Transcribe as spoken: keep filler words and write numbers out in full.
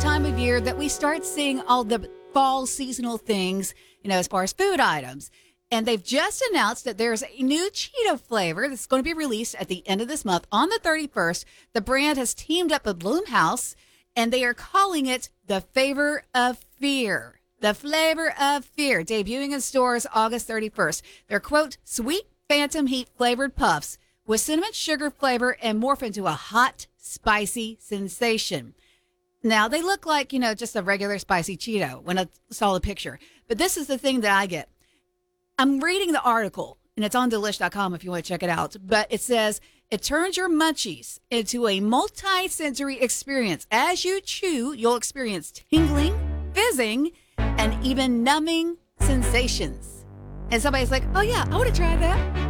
time of year that we start seeing all the fall seasonal things, you know, as far as food items. And they've just announced that there's a new Cheeto flavor that's going to be released at the end of this month on the thirty-first. The brand has teamed up with Bloomhouse, and they are calling it the Flavor of Fear. The Flavor of Fear, debuting in stores August thirty-first. They're, quote, sweet phantom heat flavored puffs with cinnamon sugar flavor and morph into a hot, spicy sensation. Now, they look like, you know, just a regular spicy Cheeto when I saw the picture. But this is the thing that I get. I'm reading the article, and it's on delish dot com if you want to check it out. But it says, it turns your munchies into a multi-sensory experience. As you chew, you'll experience tingling, fizzing, and even numbing sensations. And somebody's like, oh, yeah, I want to try that.